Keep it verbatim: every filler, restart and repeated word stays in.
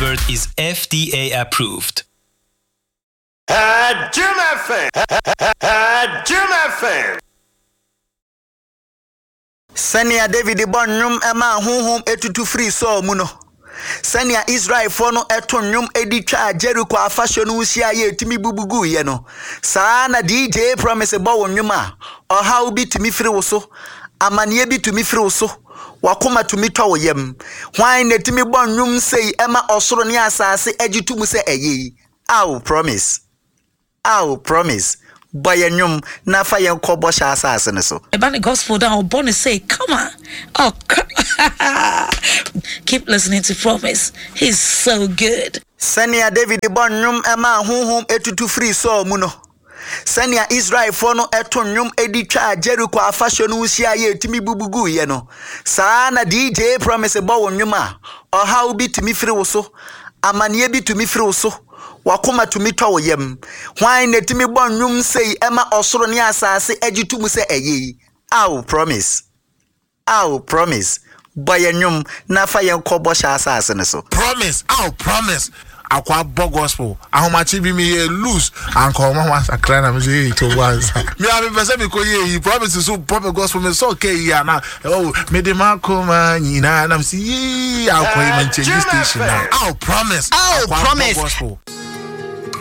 advert is F D A approved. Uh, Jim F M. Uh, Jim F M. Senia David Bonum Emma Hum etutu free so muno. Senia Israel for no eto nyum edi twa Jericho afashion usia ye timi bubugu ye no. Saa na D J promise bo wonwum a oha obi timi free wo so. Amanie bi tumi free wo so. Wakoma tumi twa wo yam. Hwan na timi bon nyum sei ema osoro ne asase agitu mu se eye. Aw promise. Aw promise. Boy nyum na fa yen kobo sha asase ne so. About the gospel down born say, come on. Oh, keep listening to Promise. He's so good. Senia David bon nyum ema honhom etutu free so mu no. Senia Israel for no eto nyum edi twa Jericho afashion usia ye timi bubugu ye no. Saa na D J Promise bo wonwum a oha obi timi free wo so. Amanie bi tumi free wo so. Wakoma tumi twa wo yam. Hwan na timi bon nwum sei ema osoro ne asase agitu mu se eye. Aw promise. Aw promise. Boy nwum na fa yen kobo sha asase ne so. Promise. Aw promise. Akwa bo gospel. Ahomachi bi me ye loose and come ma sakra na me say to once. Me am person me ko ye promise so pop gospel me so okay ya na. Oh, me de makoma nyina na me say akwa man change station now. Aw promise. Aw promise.